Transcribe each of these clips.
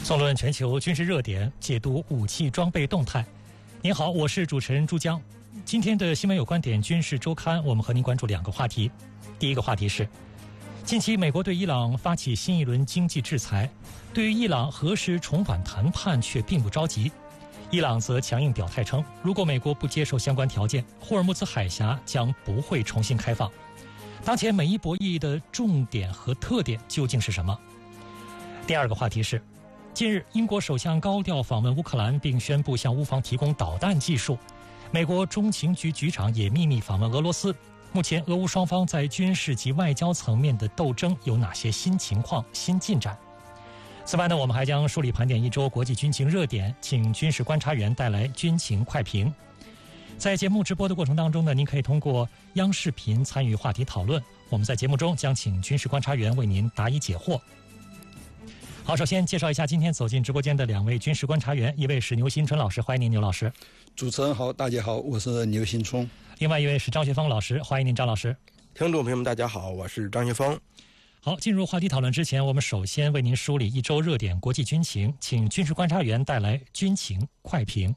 纵论全球军事热点，解读武器装备动态。您好，我是主持人朱江。今天的新闻有观点军事周刊，我们和您关注两个话题。第一个话题是，近期美国对伊朗发起新一轮经济制裁，对于伊朗何时重返谈判却并不着急。伊朗则强硬表态称，如果美国不接受相关条件，霍尔木兹海峡将不会重新开放。当前美伊博弈的重点和特点究竟是什么？第二个话题是，近日，英国首相高调访问乌克兰，并宣布向乌方提供导弹技术。美国中情局局长也秘密访问俄罗斯。目前，俄乌双方在军事及外交层面的斗争有哪些新情况、新进展？此外呢，我们还将梳理盘点一周国际军情热点，请军事观察员带来军情快评。在节目直播的过程当中呢，您可以通过央视频参与话题讨论。我们在节目中将请军事观察员为您答疑解惑。好，首先介绍一下今天走进直播间的两位军事观察员，一位是牛新春老师，欢迎您，牛老师。 主持人好，大家好，我是牛新春。 另外一位是张学峰老师，欢迎您，张老师。 听众朋友们，大家好，我是张学峰。 好，进入话题讨论之前，我们首先为您梳理一周热点国际军情，请军事观察员带来军情快评。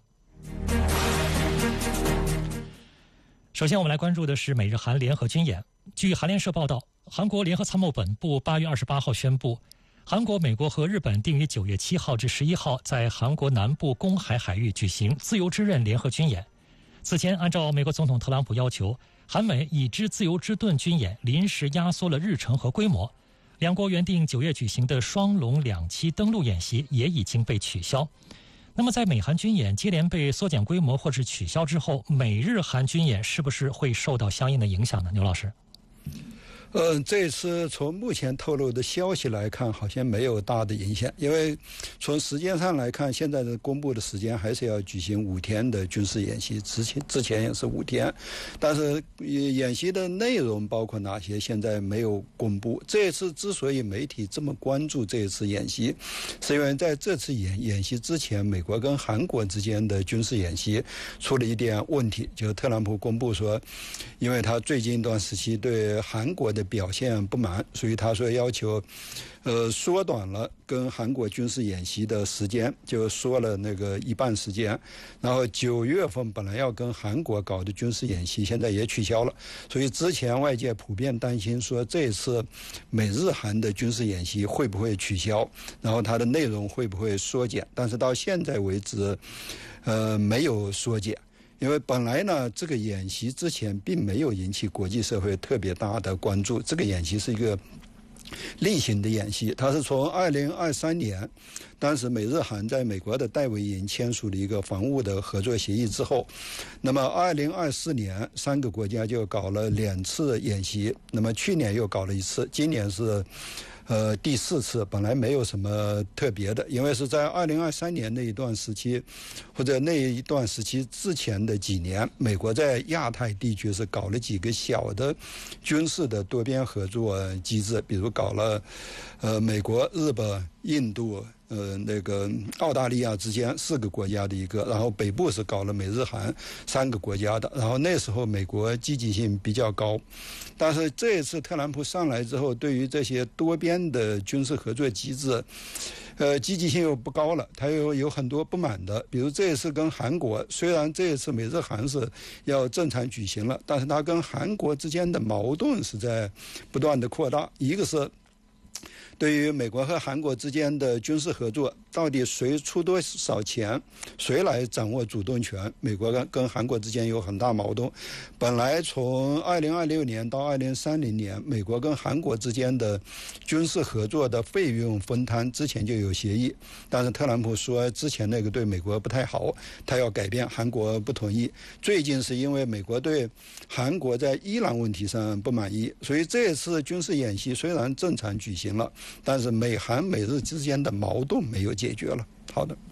首先，我们来关注的是美日韩联合军演。据韩联社报道，韩国联合参谋本部8月28号宣布，韩国、美国和日本定于9月7号至11号在韩国南部公海海域举行自由之刃联合军演。此前，按照美国总统特朗普要求，韩美已知自由之盾军演临时压缩了日程和规模，两国原定9月举行的双龙2栖登陆演习也已经被取消。那么，在美韩军演接连被缩减规模或是取消之后，美日韩军演是不是会受到相应的影响呢？牛老师。 这次从目前透露的消息来看，好像没有大的影响，因为从时间上来看，现在的公布的时间还是要举行5天的军事演习，之前也是5天，但是演习的内容包括哪些，现在没有公布。这次之所以媒体这么关注这次演习，是因为在这次演习之前，美国跟韩国之间的军事演习出了一点问题，就是特朗普公布说，因为他最近一段时期对韩国的表现不满，所以他说要求缩短了跟韩国军事演习的时间，就缩了那个一半时间。然后9月份本来要跟韩国搞的军事演习现在也取消了，所以之前外界普遍担心说这次美日韩的军事演习会不会取消，然后它的内容会不会缩减，但是到现在为止没有缩减。因为本来呢，这个演习之前并没有引起国际社会特别大的关注。这个演习是一个例行的演习，它是从2023年，当时美日韩在美国的戴维营签署了一个防务的合作协议之后，那么2024年3个国家就搞了2次演习，那么去年又搞了1次，今年是第4次，本来没有什么特别的，因为是在2023年那一段时期，或者那一段时期之前的几年，美国在亚太地区是搞了几个小的军事的多边合作机制，比如搞了美国、日本、印度、那个澳大利亚之间4个国家的一个，然后北部是搞了美日韩3个国家的，然后那时候美国积极性比较高，但是这一次特朗普上来之后，对于这些多边的军事合作机制积极性又不高了，他又有很多不满的，比如这一次跟韩国，虽然这一次美日韩是要正常举行了，但是他跟韩国之间的矛盾是在不断的扩大，一个是对于美国和韩国之间的军事合作，到底谁出多少钱，谁来掌握主动权，美国跟韩国之间有很大矛盾。本来从2026年到2030年，美国跟韩国之间的军事合作的费用分摊之前就有协议，但是特朗普说之前那个对美国不太好，他要改变，韩国不同意。最近是因为美国对韩国在伊朗问题上不满意，所以这次军事演习虽然正常举行了，但是美韩美日之间的矛盾没有解决了。好的。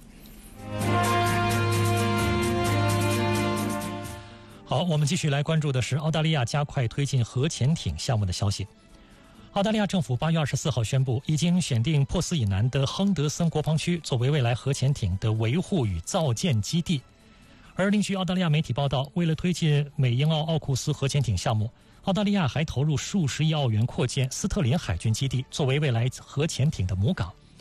好，我们继续来关注的是澳大利亚加快推进核潜艇项目的消息。澳大利亚政府8月24号宣布，已经选定珀斯以南的亨德森国防区作为未来核潜艇的维护与造舰基地。而另据澳大利亚媒体报道，为了推进美英澳奥库斯核潜艇项目，澳大利亚还投入数十亿澳元扩建斯特林海军基地，作为未来核潜艇的母港。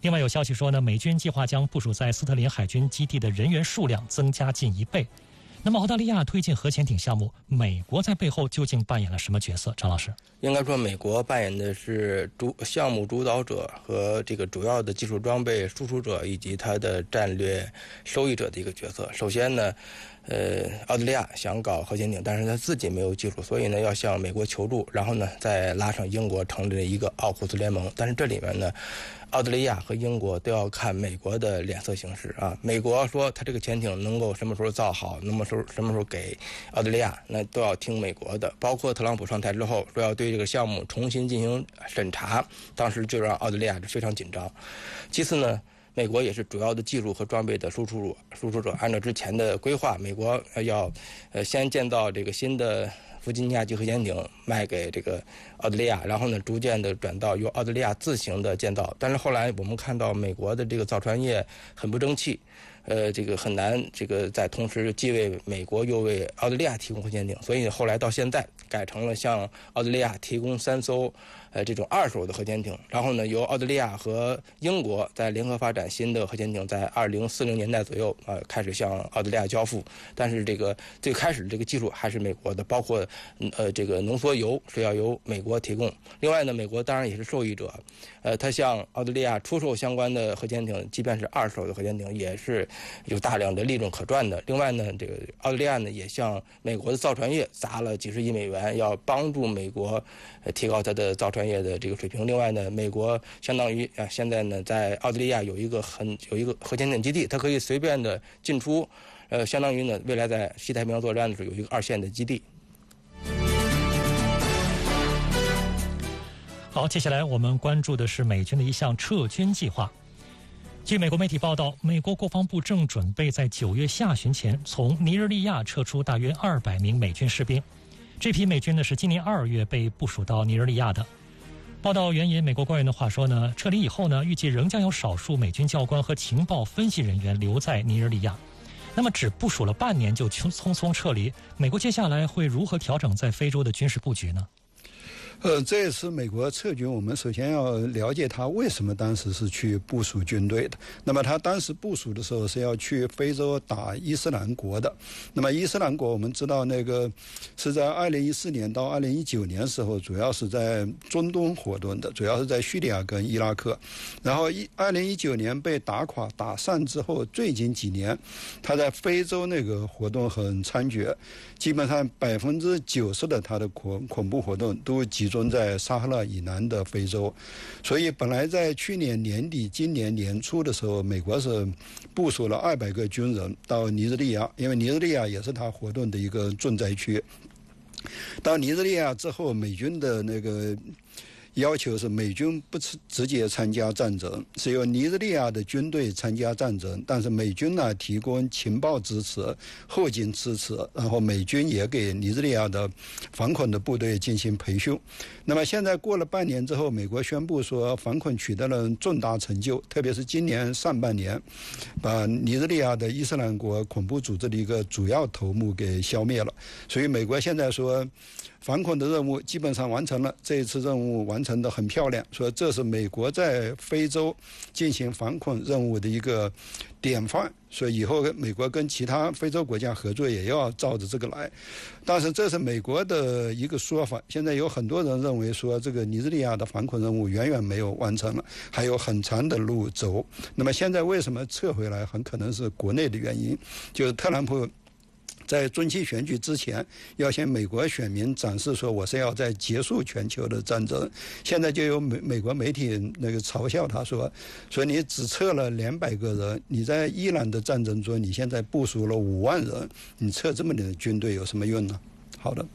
另外有消息说呢，美军计划将部署在斯特林海军基地的人员数量增加近1倍。那么澳大利亚推进核潜艇项目，美国在背后究竟扮演了什么角色？张老师， 应该说美国扮演的是项目主导者和这个主要的技术装备输出者以及它的战略受益者的一个角色。首先呢，澳大利亚想搞核潜艇，但是他自己没有技术，所以呢要向美国求助，然后呢再拉上英国成立了一个奥库斯联盟。但是这里面呢，澳大利亚和英国都要看美国的脸色行事啊。美国说他这个潜艇能够什么时候造好，什么时候给澳大利亚，那都要听美国的。包括特朗普上台之后说要对这个项目重新进行审查，当时就让澳大利亚非常紧张。其次呢，美国也是主要的技术和装备的输出者。按照之前的规划，美国要先建造这个新的弗吉尼亚级核潜艇卖给这个澳大利亚，然后呢逐渐的转到由澳大利亚自行的建造。但是后来我们看到美国的这个造船业很不争气，这个很难这个在同时既为美国又为澳大利亚提供核潜艇，所以后来到现在改成了向澳大利亚提供3艘这种2手的核潜艇，然后呢由澳大利亚和英国在联合发展新的核潜艇，在2040年代左右开始向澳大利亚交付。但是这个最开始这个技术还是美国的，包括这个浓缩铀是要由美国提供。另外呢，美国当然也是受益者，他向澳大利亚出售相关的核潜艇，即便是2手的核潜艇，也是有大量的利润可赚的。另外呢，这个澳大利亚呢也向美国的造船业砸了几十亿美元，要帮助美国提高它的造船业的这个水平。另外呢，美国相当于现在呢在澳大利亚有一个核潜艇基地，它可以随便的进出，相当于呢未来在西太平洋作战的时候有一个2线的基地。 好，接下来我们关注的是美军的一项撤军计划。据美国媒体报道，美国国防部正准备在9月下旬前从尼日利亚撤出大约200名美军士兵。这批美军呢是今年2月被部署到尼日利亚的。报道援引美国官员的话说呢，撤离以后呢，预计仍将有少数美军教官和情报分析人员留在尼日利亚。那么只部署了半年就匆匆撤离，美国接下来会如何调整在非洲的军事布局呢？ 这次美国撤军，我们首先要了解他为什么当时是去部署军队的。那么他当时部署的时候是要去非洲打伊斯兰国的。那么伊斯兰国我们知道那个是在2014年到2019年时候，主要是在中东活动的，主要是在叙利亚跟伊拉克。然后2019年被打垮打散之后，最近几年他在非洲那个活动很猖獗，基本上90%的他的恐怖活动都集中在撒哈拉以南的非洲。所以本来在去年年底今年年初的时候，美国是部署了200个军人到尼日利亚，因为尼日利亚也是他活动的一个重灾区。到尼日利亚之后，美军的那个要求是美军不直接参加战争，是由尼日利亚的军队参加战争，但是美军呢提供情报支持、后勤支持，然后美军也给尼日利亚的反恐的部队进行培训。那么现在过了半年之后，美国宣布说反恐取得了重大成就，特别是今年上半年，把尼日利亚的伊斯兰国恐怖组织的一个主要头目给消灭了。所以美国现在说反恐的任务基本上完成了，这一次任务完成得很漂亮，说这是美国在非洲进行反恐任务的一个典范，所以以后美国跟其他非洲国家合作也要照着这个来。但是这是美国的一个说法，现在有很多人认为说这个尼日利亚的反恐任务远远没有完成了，还有很长的路走。那么现在为什么撤回来，很可能是国内的原因，就是特朗普在中期选举之前要向美国选民展示说我是要在结束全球的战争。现在就有美国媒体那个嘲笑他说你只撤了200个人，你在伊朗的战争中你现在部署了5万人，你撤这么点的军队有什么用呢？好的。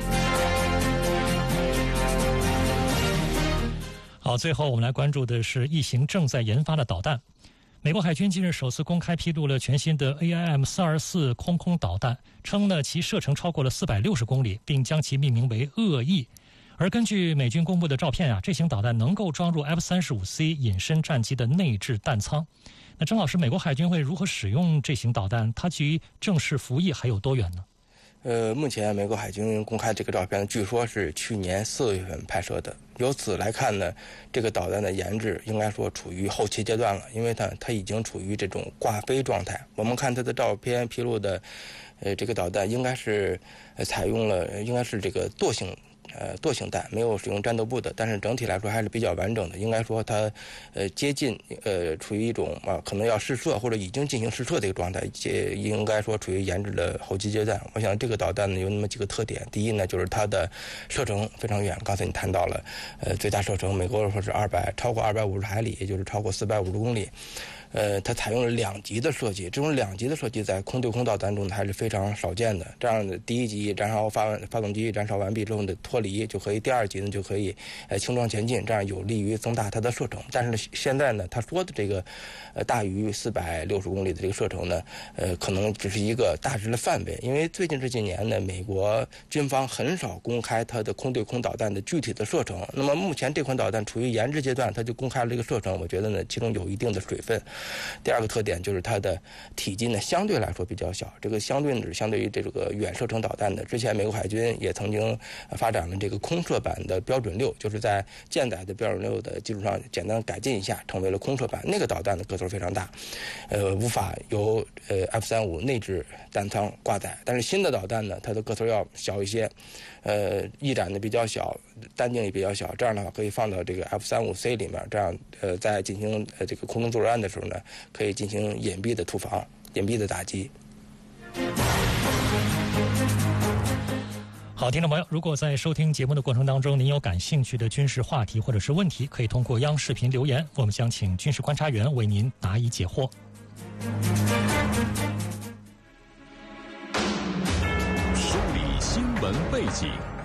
好，最后我们来关注的是一型正在研发的导弹。美国海军近日首次公开披露了全新的 AIM-424空导弹，称呢其射程超过了460公里，并将其命名为恶意。而根据美军公布的照片这型导弹能够装入 F-35C 隐身战机的内置弹舱。那张老师，美国海军会如何使用这型导弹？它距正式服役还有多远呢？ 目前美国海军公开这个照片，据说是去年4月份拍摄的。由此来看呢，这个导弹的研制应该说处于后期阶段了，因为它已经处于这种挂飞状态。我们看它的照片披露的，这个导弹应该是采用了应该是这个惰性弹，没有使用战斗部的，但是整体来说还是比较完整的。应该说它接近处于一种可能要试射或者已经进行试射的一个状态，应该说处于研制的后期阶段。我想这个导弹呢有那么几个特点，第一呢就是它的射程非常远，刚才你谈到了最大射程美国说是超过250海里，也就是超过450公里。它采用了2级的设计，这种2级的设计在空对空导弹中还是非常少见的。这样的第一级燃烧发动机燃烧完毕之后的脱离就可以，第2级呢就可以轻装前进，这样有利于增大它的射程。但是呢，现在呢，他说的这个大于460公里的这个射程呢，可能只是一个大致的范围，因为最近这几年呢，美国军方很少公开它的空对空导弹的具体的射程。那么目前这款导弹处于研制阶段，它就公开了这个射程，我觉得呢，其中有一定的水分。第2个特点就是它的体积呢相对来说比较小，这个相对于这个远射程导弹的，之前美国海军也曾经发展了这个空射版的标准6，就是在舰载的标准6的基础上简单改进一下，成为了空射版。那个导弹的个头非常大，无法由F-35内置弹仓挂载。但是新的导弹呢，它的个头要小一些，翼展的比较小，单径也比较小，这样的话可以放到这个 F-35C 里面，这样在进行这个空中作战的时候呢，可以进行隐蔽的突防、隐蔽的打击。 好，听众朋友，如果在收听节目的过程当中，您有感兴趣的军事话题或者是问题，可以通过央视频留言，我们将请军事观察员为您答疑解惑。 梳理新闻背景，